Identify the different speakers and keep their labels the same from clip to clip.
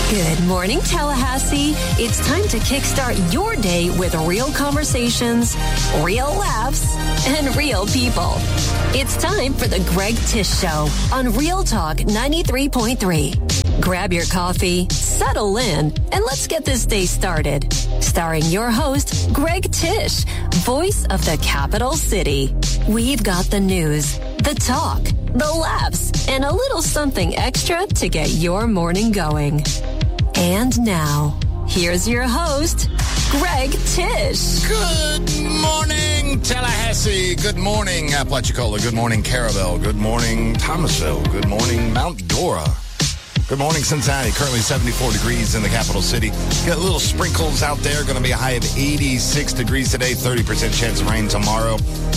Speaker 1: Good morning, Tallahassee. It's time to kickstart your day with real conversations, real laughs, and real people. It's time for the Greg Tish Show on Real Talk 93.3. Grab your coffee, settle in, and let's get this day started. Starring your host, Greg Tish, voice of the capital city. We've got the news, the talk, the laughs, and a little something extra to get your morning going. And now, here's your host, Greg Tish.
Speaker 2: Good morning, Tallahassee. Good morning, Apalachicola. Good morning, Carabel. Good morning, Thomasville. Good morning, Mount Dora. Good morning, Cincinnati. Currently 74 degrees in the capital city. Got little sprinkles out there. Going to be a high of 86 degrees today. 30% chance of rain tomorrow.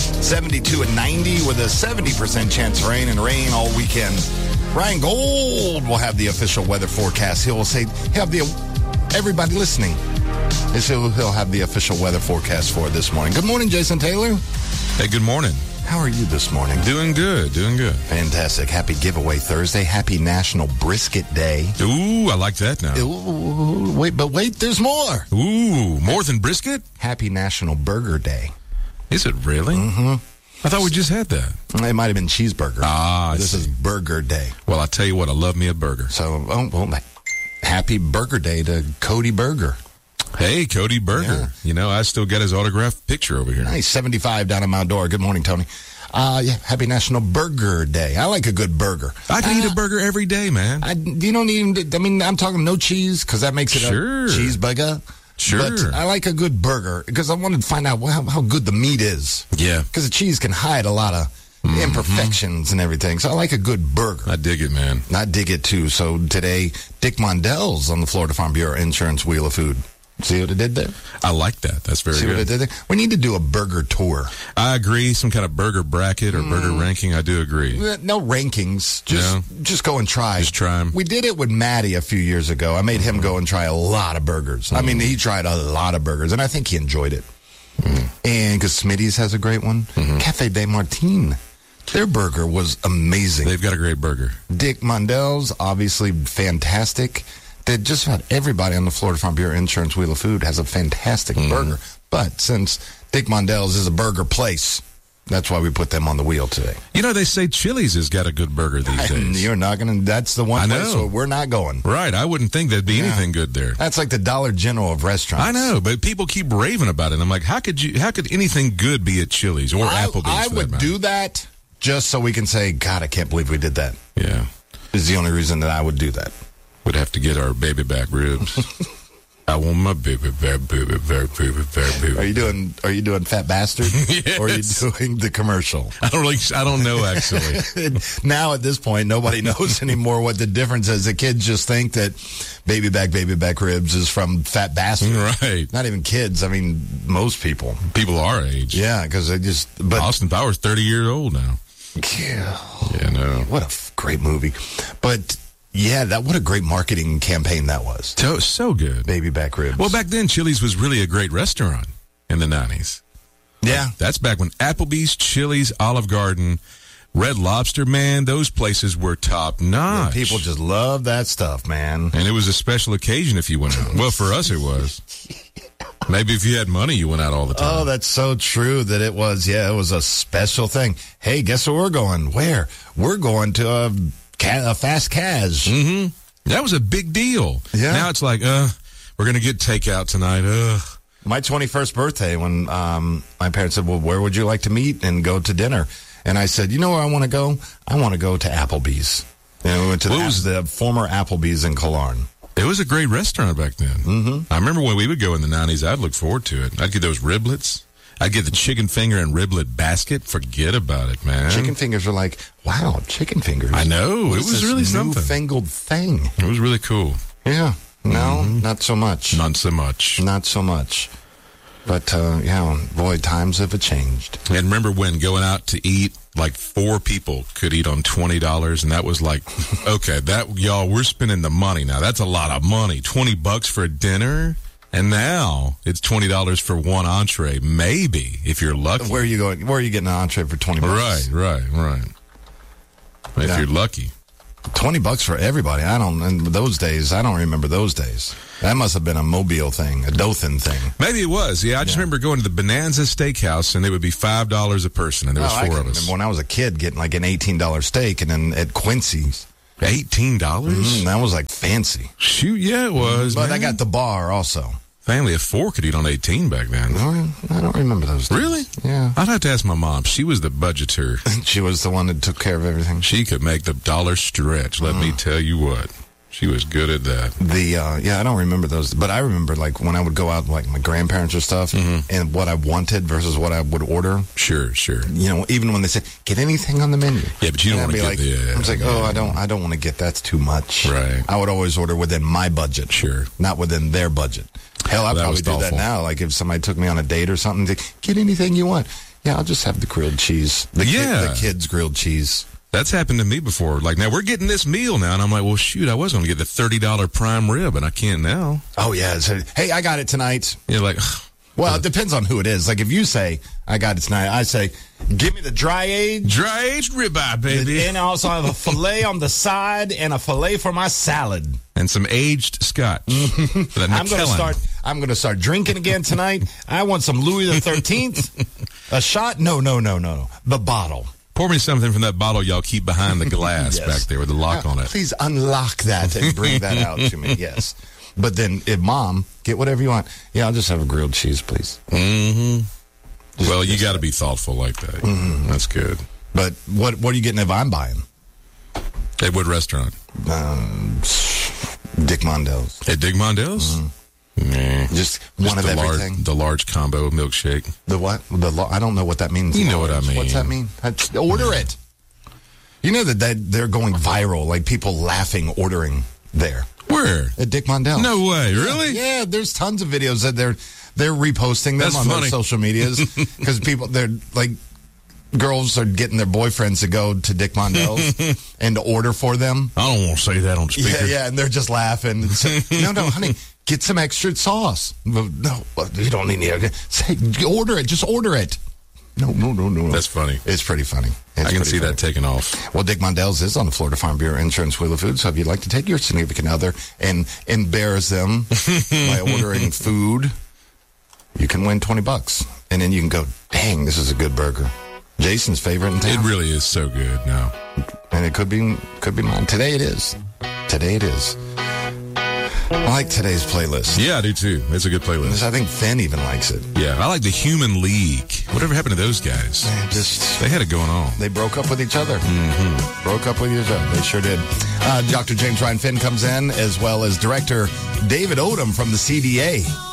Speaker 2: 72 and 90 with a 70% chance of rain and rain all weekend. Ryan Gold will have the official weather forecast. He'll say, everybody listening, he'll have the official weather forecast for this morning. Good morning, Jason Taylor.
Speaker 3: Hey, good morning.
Speaker 2: How are you this morning?
Speaker 3: Doing good.
Speaker 2: Fantastic. Happy Giveaway Thursday. Happy National Brisket Day.
Speaker 3: Ooh, I like that now.
Speaker 2: Ooh, wait, there's more.
Speaker 3: Ooh, more than brisket?
Speaker 2: Happy National Burger Day.
Speaker 3: Is it really?
Speaker 2: Mm-hmm.
Speaker 3: I thought we just had that.
Speaker 2: It might have been cheeseburger. This is Burger Day.
Speaker 3: Well, I tell you what, I love me a burger.
Speaker 2: So, happy Burger Day to Cody Burger.
Speaker 3: Hey, Cody Burger. Yeah. You know, I still got his autographed picture over here.
Speaker 2: Nice. 75 down in Mount Dora. Good morning, Tony. Happy National Burger Day. I like a good burger.
Speaker 3: I can eat a burger every day, man.
Speaker 2: You don't need, I'm talking no cheese because that makes it a cheeseburger.
Speaker 3: Sure.
Speaker 2: But I like a good burger because I wanted to find out how good the meat is.
Speaker 3: Yeah.
Speaker 2: Because the cheese can hide a lot of imperfections and everything. So I like a good burger.
Speaker 3: I dig it, man.
Speaker 2: I dig it, too. So today, Dick Mondell's on the Florida Farm Bureau Insurance Wheel of Food. See what it did there?
Speaker 3: I like that. That's very good.
Speaker 2: See what it did there? We need to do a burger tour.
Speaker 3: I agree. Some kind of burger bracket or burger ranking. I do agree.
Speaker 2: No rankings. Just go and try.
Speaker 3: Just try them.
Speaker 2: We did it with Maddie a few years ago. I made him go and try a lot of burgers. I mean, he tried a lot of burgers, and I think he enjoyed it. And because Smitty's has a great one. Cafe de Martin. Their burger was amazing.
Speaker 3: They've got a great burger.
Speaker 2: Dick Mondell's, obviously fantastic. That just about everybody on the Florida Farm Bureau Insurance Wheel of Food has a fantastic burger. But since Dick Mondell's is a burger place, that's why we put them on the wheel today.
Speaker 3: You know, they say Chili's has got a good burger these days.
Speaker 2: You're not going to, that's the one place where we're not going.
Speaker 3: Right, I wouldn't think there'd be anything good there.
Speaker 2: That's like the Dollar General of restaurants.
Speaker 3: I know, but people keep raving about it. I'm like, how could anything good be at Chili's or Applebee's?
Speaker 2: I would do that just so we can say, God, I can't believe we did that.
Speaker 3: Yeah.
Speaker 2: Is the only reason that I would do that.
Speaker 3: Would have to get our baby back ribs. I want my baby back.
Speaker 2: Are you doing Fat Bastard?
Speaker 3: Yes.
Speaker 2: Or are you doing the commercial?
Speaker 3: I don't know, actually.
Speaker 2: Now at this point, nobody knows anymore what the difference is. The kids just think that baby back ribs is from Fat Bastard.
Speaker 3: Right.
Speaker 2: Not even kids. I mean, most people.
Speaker 3: People our age.
Speaker 2: Yeah, because they just... But
Speaker 3: Austin Powers 30 years old now.
Speaker 2: Yeah.
Speaker 3: Yeah, no.
Speaker 2: What a great movie. But... Yeah, what a great marketing campaign that was.
Speaker 3: So good.
Speaker 2: Baby back ribs.
Speaker 3: Well, back then, Chili's was really a great restaurant in the 90s.
Speaker 2: Yeah.
Speaker 3: That's back when Applebee's, Chili's, Olive Garden, Red Lobster, man, those places were top notch.
Speaker 2: People just love that stuff, man.
Speaker 3: And it was a special occasion if you went out. Well, for us, it was. Maybe if you had money, you went out all the time.
Speaker 2: Oh, that's so true that it was. Yeah, it was a special thing. Hey, guess where we're going? Where? We're going to a fast cash.
Speaker 3: That was a big deal.
Speaker 2: Yeah.
Speaker 3: Now it's like, we're going to get takeout tonight.
Speaker 2: My 21st birthday, when my parents said, well, where would you like to meet and go to dinner? And I said, you know where I want to go? I want to go to Applebee's. And we went to the former Applebee's in Killarn.
Speaker 3: It was a great restaurant back then. I remember when we would go in the 90s, I'd look forward to it. I'd get those riblets. I'd get the chicken finger and riblet basket. Forget about it, man.
Speaker 2: Chicken fingers are like, wow, chicken fingers.
Speaker 3: I know. It was really something.
Speaker 2: Newfangled thing.
Speaker 3: It was really cool.
Speaker 2: Yeah. No, not so much.
Speaker 3: Not so much.
Speaker 2: Not so much. But, yeah, boy, times have changed.
Speaker 3: And remember when going out to eat, like 4 people could eat on $20, and that was like, okay, y'all, we're spending the money now. That's a lot of money. $20 for a dinner? And now it's $20 for one entree, maybe, if you're lucky.
Speaker 2: Where are you going? Where are you getting an entree for $20?
Speaker 3: Right. If you're lucky.
Speaker 2: $20 for everybody. In those days, I don't remember those days. That must have been a Mobile thing, a Dothan thing.
Speaker 3: Maybe it was. Yeah, I just remember going to the Bonanza Steakhouse, and it would be $5 a person, and there was 4 of us.
Speaker 2: Remember when I was a kid getting like an $18 steak, and then at Quincy's.
Speaker 3: $18?
Speaker 2: That was like fancy.
Speaker 3: Shoot, yeah, it was.
Speaker 2: But
Speaker 3: man.
Speaker 2: I got the bar also.
Speaker 3: Family of 4 could eat on 18 back then.
Speaker 2: I don't remember those days.
Speaker 3: Really?
Speaker 2: Yeah.
Speaker 3: I'd have to ask my mom. She was the budgeter.
Speaker 2: She was the one that took care of everything.
Speaker 3: She could make the dollar stretch. Let me tell you what. She was good at that.
Speaker 2: I don't remember those, but I remember like when I would go out, like my grandparents or stuff, and what I wanted versus what I would order.
Speaker 3: Sure.
Speaker 2: You know, even when they said get anything on the menu.
Speaker 3: Yeah, but you don't want to get
Speaker 2: I was like, I don't want to get that's too much.
Speaker 3: Right.
Speaker 2: I would always order within my budget.
Speaker 3: Sure.
Speaker 2: Not within their budget. Hell, I probably do that now. Like if somebody took me on a date or something, they get anything you want. Yeah, I'll just have the grilled cheese. The kids' grilled cheese.
Speaker 3: That's happened to me before. Like, now we're getting this meal now, and I'm like, well, shoot, I was going to get the $30 prime rib, and I can't now.
Speaker 2: Oh, yeah. So, hey, I got it tonight.
Speaker 3: You're like,
Speaker 2: well, it depends on who it is. Like, if you say, I got it tonight, I say, give me the dry-aged
Speaker 3: ribeye, baby.
Speaker 2: And I also have a filet on the side and a filet for my salad.
Speaker 3: And some aged scotch.
Speaker 2: I'm going to start drinking again tonight. I want some Louis the 13th. A shot? No. The bottle.
Speaker 3: Pour me something from that bottle y'all keep behind the glass
Speaker 2: yes.
Speaker 3: back there with the lock on it.
Speaker 2: Please unlock that and bring that out to me, yes. But then, if Mom, get whatever you want. Yeah, I'll just have a grilled cheese, please.
Speaker 3: Mm-hmm. Well, you got to be thoughtful like that. Mm-hmm. That's good.
Speaker 2: But what are you getting if I'm buying?
Speaker 3: At what restaurant?
Speaker 2: Dick Mondell's.
Speaker 3: At Dick Mondell's?
Speaker 2: Mm-hmm.
Speaker 3: Nah.
Speaker 2: Just one of everything.
Speaker 3: The large combo milkshake.
Speaker 2: The what? I don't know what that means.
Speaker 3: You know what I mean.
Speaker 2: What's that mean? Order it. You know that they're going viral, like people laughing ordering there.
Speaker 3: Where?
Speaker 2: At Dick Mondell's.
Speaker 3: No way, really?
Speaker 2: Yeah, there's tons of videos that they're reposting them on their social medias because they're like girls are getting their boyfriends to go to Dick Mondell's and to order for them.
Speaker 3: I don't want to say that on speaker.
Speaker 2: Yeah, and they're just laughing. No, honey. Get some extra sauce. No, you don't need any. Say, order it. Just order it. No.
Speaker 3: That's funny.
Speaker 2: It's pretty funny.
Speaker 3: I can see that taking off.
Speaker 2: Well, Dick Mondell's is on the Florida Farm Bureau Insurance Wheel of Food, so if you'd like to take your significant other and embarrass them by ordering food, you can win $20. And then you can go, dang, this is a good burger. Jason's favorite in town.
Speaker 3: It really is so good now.
Speaker 2: And it could be mine. Today it is. I like today's playlist.
Speaker 3: Yeah, I do too. It's a good playlist.
Speaker 2: I think Finn even likes it.
Speaker 3: Yeah, I like the Human League. Whatever happened to those guys? They had it going on.
Speaker 2: They broke up with each other. Mm-hmm. Broke up with each other. They sure did. Dr. James Ryan Finn comes in, as well as director David Odom from the CDA.